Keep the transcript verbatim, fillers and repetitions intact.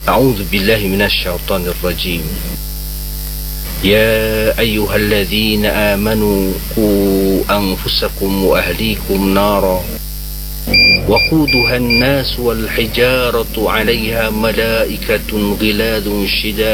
أعوذ بالله من الشيطان الرجيم. يا أيها الذين آمنوا قوا أنفسكم وأهليكم نارا وقودها الناس والحجارة عليها ملائكة غلاظ شداد